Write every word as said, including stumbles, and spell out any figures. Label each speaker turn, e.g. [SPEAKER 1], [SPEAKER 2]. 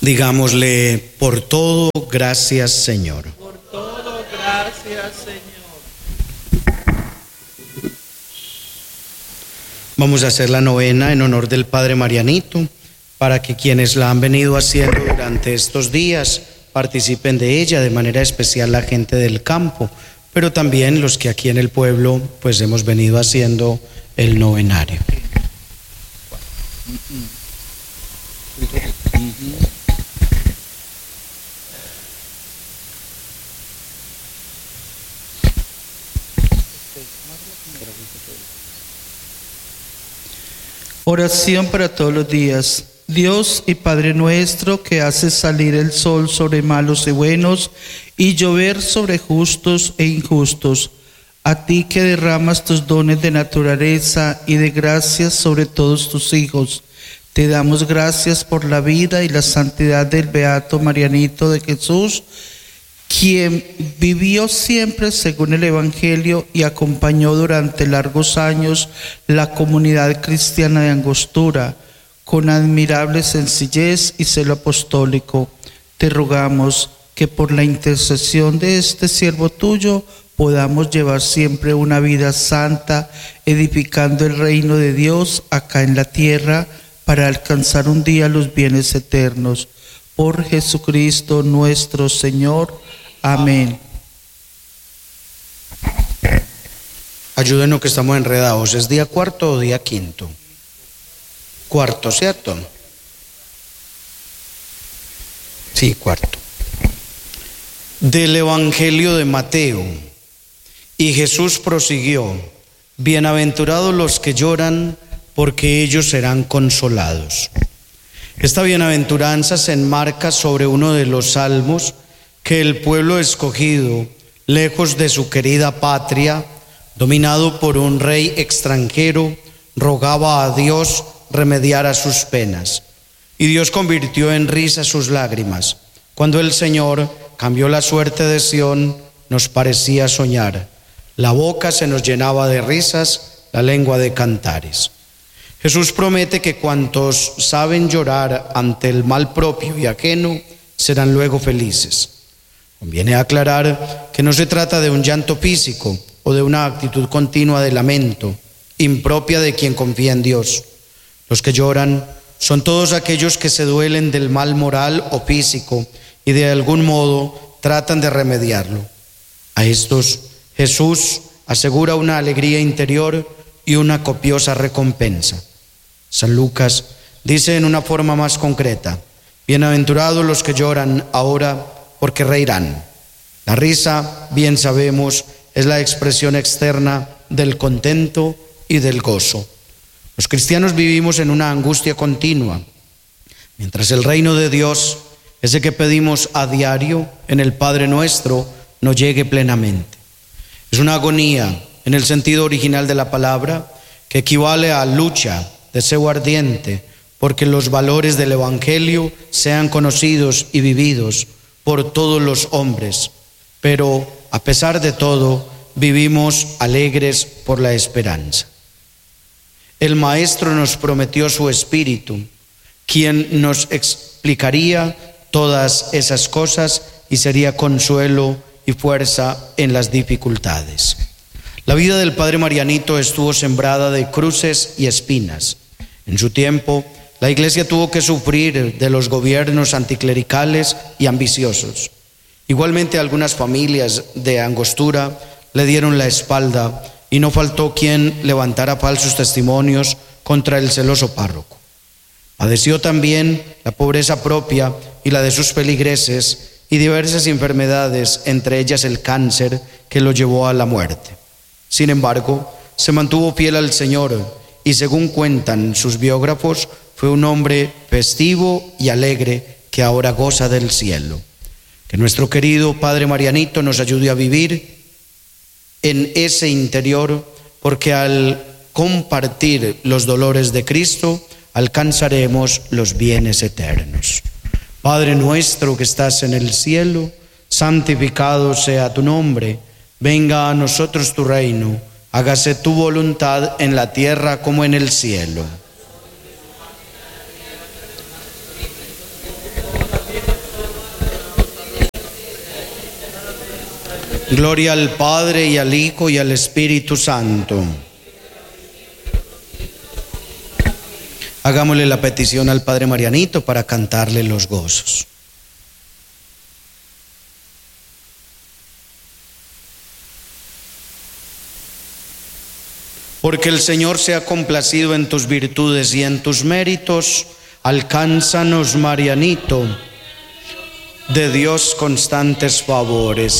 [SPEAKER 1] Digámosle, por todo, gracias, Señor.
[SPEAKER 2] Por todo, gracias, Señor.
[SPEAKER 1] Vamos a hacer la novena en honor del Padre Marianito, para que quienes la han venido haciendo durante estos días participen de ella, de manera especial la gente del campo, pero también los que aquí en el pueblo pues hemos venido haciendo el novenario.
[SPEAKER 2] Oración para todos los días. Dios y Padre nuestro, que haces salir el sol sobre malos y buenos y llover sobre justos e injustos, a ti que derramas tus dones de naturaleza y de gracias sobre todos tus hijos, te damos gracias por la vida y la santidad del Beato Marianito de Jesús, quien vivió siempre según el Evangelio y acompañó durante largos años la comunidad cristiana de Angostura, con admirable sencillez y celo apostólico. Te rogamos que por la intercesión de este siervo tuyo podamos llevar siempre una vida santa, edificando el reino de Dios acá en la tierra, para alcanzar un día los bienes eternos. Por Jesucristo nuestro Señor. Amén.
[SPEAKER 1] Ayúdenos que estamos enredados. ¿Es día cuarto o día quinto? Cuarto, ¿cierto? Sí, cuarto. Del Evangelio de Mateo. Y Jesús prosiguió: bienaventurados los que lloran, porque ellos serán consolados. Esta bienaventuranza se enmarca sobre uno de los salmos que el pueblo escogido, lejos de su querida patria, dominado por un rey extranjero, rogaba a Dios remediara sus penas. Y Dios convirtió en risa sus lágrimas. Cuando el Señor cambió la suerte de Sión, nos parecía soñar. La boca se nos llenaba de risas, la lengua de cantares. Jesús promete que cuantos saben llorar ante el mal propio y ajeno serán luego felices. Conviene aclarar que no se trata de un llanto físico o de una actitud continua de lamento, impropia de quien confía en Dios. Los que lloran son todos aquellos que se duelen del mal moral o físico y de algún modo tratan de remediarlo. A estos Jesús asegura una alegría interior y una copiosa recompensa. San Lucas dice en una forma más concreta: bienaventurados los que lloran ahora, porque reirán. La risa, bien sabemos, es la expresión externa del contento y del gozo. Los cristianos vivimos en una angustia continua, mientras el reino de Dios, ese que pedimos a diario en el Padre Nuestro, no llegue plenamente. Es una agonía, en el sentido original de la palabra, que equivale a lucha, deseo ardiente, porque los valores del Evangelio sean conocidos y vividos por todos los hombres, pero a pesar de todo vivimos alegres por la esperanza. El Maestro nos prometió su Espíritu, quien nos explicaría todas esas cosas y sería consuelo y fuerza en las dificultades. La vida del Padre Marianito estuvo sembrada de cruces y espinas. En su tiempo, la Iglesia tuvo que sufrir de los gobiernos anticlericales y ambiciosos. Igualmente, algunas familias de Angostura le dieron la espalda y no faltó quien levantara falsos testimonios contra el celoso párroco. Padeció también la pobreza propia y la de sus feligreses y diversas enfermedades, entre ellas el cáncer que lo llevó a la muerte. Sin embargo, se mantuvo fiel al Señor y, según cuentan sus biógrafos, fue un hombre festivo y alegre que ahora goza del cielo. Que nuestro querido Padre Marianito nos ayude a vivir en ese interior, porque al compartir los dolores de Cristo alcanzaremos los bienes eternos. Padre nuestro que estás en el cielo, santificado sea tu nombre. Venga a nosotros tu reino. Hágase tu voluntad en la tierra como en el cielo. Gloria al Padre y al Hijo y al Espíritu Santo. Hagámosle la petición al Padre Marianito para cantarle los gozos. Porque el Señor se ha complacido en tus virtudes y en tus méritos, alcánzanos, Marianito, de Dios constantes favores.